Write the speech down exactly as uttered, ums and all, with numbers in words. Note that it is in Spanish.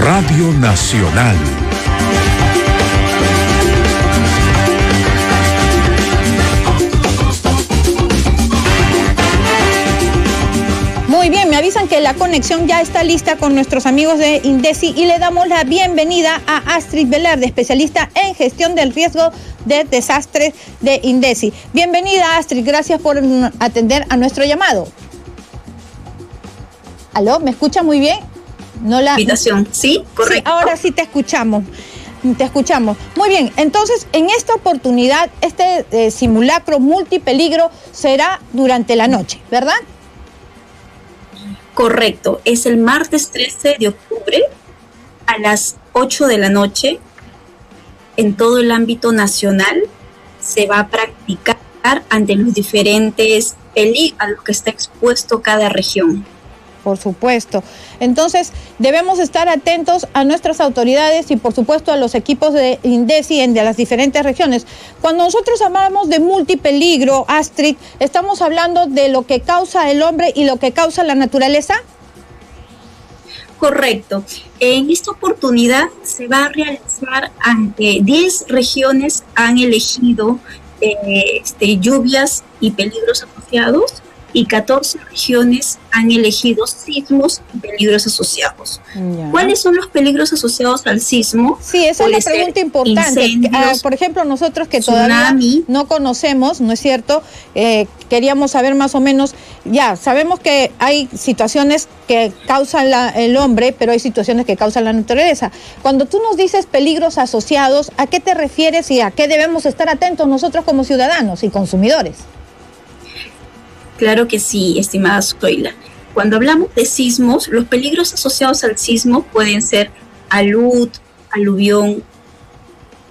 Radio Nacional. Muy bien, me avisan que la conexión ya está lista con nuestros amigos de INDECI y le damos la bienvenida a Astrid Velarde, especialista en gestión del riesgo de desastres de INDECI. Bienvenida, Astrid, gracias por atender a nuestro llamado. ¿Aló? ¿Me escucha muy bien? No la invitación, sí, correcto. Sí, ahora sí te escuchamos. Te escuchamos. Muy bien, entonces en esta oportunidad este eh, simulacro multipeligro será durante la noche, ¿verdad? Correcto, es el martes trece de octubre a las ocho de la noche. En todo el ámbito nacional se va a practicar ante los diferentes peligros a los que está expuesto cada región. Por supuesto. Entonces, debemos estar atentos a nuestras autoridades y, por supuesto, a los equipos de INDECI en de las diferentes regiones. Cuando nosotros hablamos de multipeligro, Astrid, ¿estamos hablando de lo que causa el hombre y lo que causa la naturaleza? Correcto. En esta oportunidad se va a realizar ante diez regiones han elegido eh, este, lluvias y peligros asociados, y catorce regiones han elegido sismos y peligros asociados. Ya. ¿Cuáles son los peligros asociados al sismo? Sí, esa Puede es la pregunta importante. Ah, por ejemplo, nosotros que tsunami, todavía no conocemos, ¿no es cierto? Eh, queríamos saber más o menos, ya, sabemos que hay situaciones que causan la, el hombre, pero hay situaciones que causan la naturaleza. Cuando tú nos dices peligros asociados, ¿a qué te refieres y a qué debemos estar atentos nosotros como ciudadanos y consumidores? Claro que sí, estimada Zoila. Cuando hablamos de sismos, los peligros asociados al sismo pueden ser alud, aluvión,